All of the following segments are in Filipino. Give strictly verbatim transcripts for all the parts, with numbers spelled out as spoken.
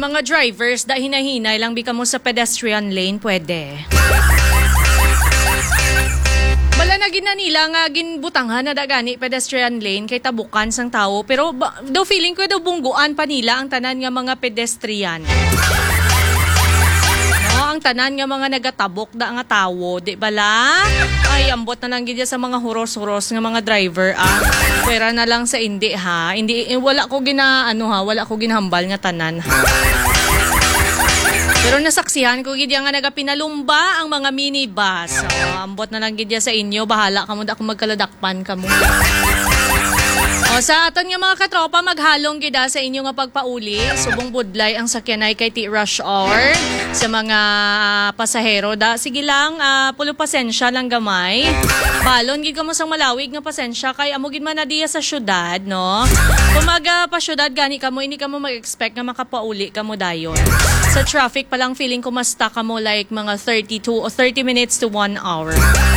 mga drivers, da hinahinay lang bika mo sa pedestrian lane, pwede. Bala na gina nila nga ginbutanghan na dagani pedestrian lane kay tabukan sang tao. Pero ba, daw feeling ko daw bungguan pa nila ang tanan nga mga pedestrian. No, ang tanan nga mga nagatabok da nga tawo, di bala? Ay, ambot na lang gidya sa mga huros-huros nga mga driver. Ah, pwera na lang sa hindi ha. Hindi, eh, wala ko gina, ano ha, wala ko ginahambal nga tanan ha. Pero nasaksihan ko gidya nga nagapinalumba ang mga minibus. So, ambot na lang gidya sa inyo. Bahala ka mo da kung magkaladakpan ka mo. O, sa aton nga mga katropa, maghalong gida sa inyo nga pagpauli. Subong budlay ang sakyanay kay T-Rush Hour sa mga pasahero. Da, sige lang, uh, pulo pasensya lang gamay. Balon, gid ka mo sang malawig nga pasensya kay amugin man na diya sa syudad, no? Kung maga pa syudad, gani ka mo, hindi ka mo mag-expect nga makapauli ka mo dayon. Sa traffic palang feeling ko mas stuck ka mo like mga thirty-two o thirty minutes to one hour.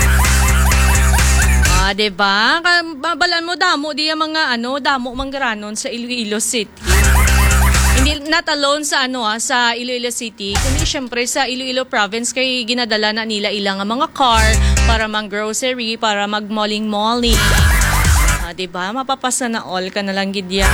Ah, diba? Babalan mo damo diya mga ano, damo manggaranon sa Iloilo City. Hindi not alone sa ano ah, sa Iloilo City, kundi syempre sa Iloilo Province kay ginadala na nila ilang mga car para mang grocery, para mag-malling-malling. Ah, diba? Mapapasa na all ka na lang gidya.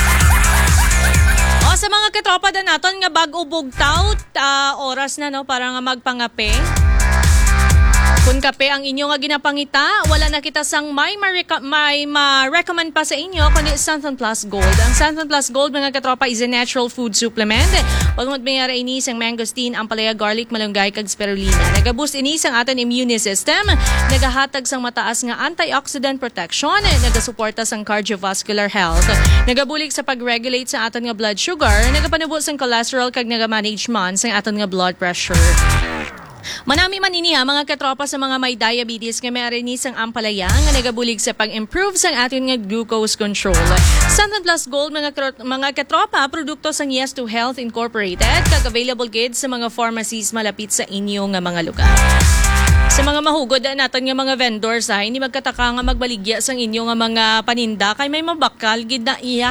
O sa mga katropa da naton nga bag-ubog taut, uh, oras na no para nga magpangape. Kung kape ang inyo nga ginapangita, wala na kita sang may ma-recommend may ma pa sa inyo kundi Santhon Plus Gold. Ang Santhon Plus Gold, mga katropa, is a natural food supplement. Pagmut mayara ini sang mangosteen, ampalaya, garlic, malunggay, kag spirulina. Nagaboost ini sang aton immune system, nagahatag sang mataas nga antioxidant protection, nagasuporta sang cardiovascular health, nagabulig sa pag-regulate sa aton nga blood sugar, nagapanubot sang cholesterol kag nagamanage man sang aton nga blood pressure. Manami man ini ha, mga katropa sa mga may diabetes nga may ni sang ampalaya nga nagabulig sa pag-improve sang atin nga glucose control. Santhon Plus Gold, mga, mga katropa, produkto sang Yes to Health Incorporated, kag available kids sa mga pharmacies malapit sa inyo nga mga lugar. Sa mga mahugod natin nga mga vendors ha, hindi magkataka nga magbaligya sang inyo nga mga paninda kay may mabakal gid na iya.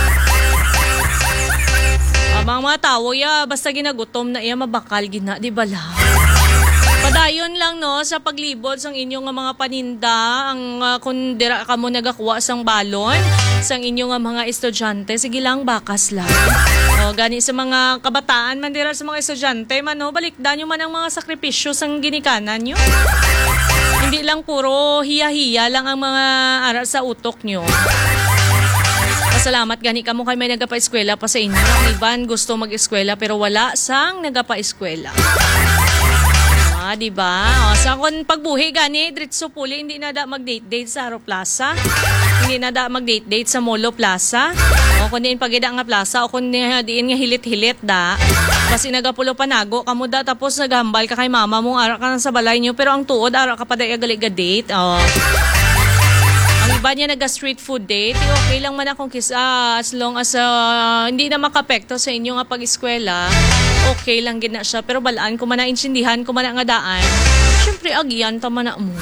Amang mga tao ya, basta ginagutom na iya mabakal gid na, di bala? Padayon lang no sa paglibot sang inyong mga paninda, ang uh, kung dira ka mo nagakuha sang balon sang inyong mga estudyante, sige lang bakas lang. O gani sa mga kabataan man dira sa mga estudyante man no, balikdan nyo man ang mga sakripisyo sang ginikanan nyo. Hindi lang puro hiya-hiya lang ang mga aral sa utok nyo. Salamat gani ka mo kay may nagapa-eskwela pa sa inyo. Ang iban gusto mag-eskwela pero wala sang nagapa-eskwela. Ah, di ba? O, sa kon pagbuhi gani, diretso puli, hindi na da mag-date-date sa Haro Plaza. Hindi na da mag-date-date sa Molo Plaza. O kung diin pagida nga plaza, o kung diin nga hilit-hilit da. Kasi nagapulo panago, kamo da tapos naghambal ka kay mama mo, ara ka na sa balay nyo, pero ang tuod, ara ka pa da galig-date. O. Ang iba niya naga-street food date, okay lang man akong kiss, ah, as long as uh, hindi na makapekto sa inyo nga pag-eskwela, okay lang gina siya. Pero balaan ko man na insindihan ko man na nga daan, syempre agyan ta man na mo.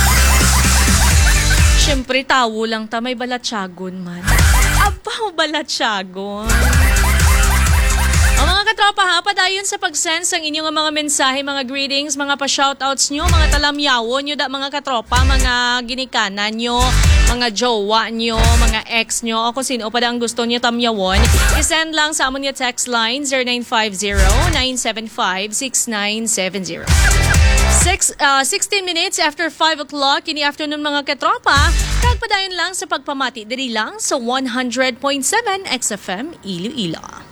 Syempre tawo lang ta, may balatsagon man. Abaw balatsagon. Ang mga katropa ha, padayon sa pag-send ang inyong mga mensahe, mga greetings, mga pa-shoutouts nyo, mga talamyawo nyo, da, mga katropa, mga ginikanan nyo, mga jowa nyo, mga ex nyo, o kung sino pa da ang gusto nyo tamyawon, isend lang sa amon yung text line zero nine five zero, nine seven five, six nine seven zero. Six, uh, sixteen minutes after five o'clock in the afternoon, mga katropa, kagpadayon lang sa pagpamati, diri lang sa one hundred point seven X F M Iloilo.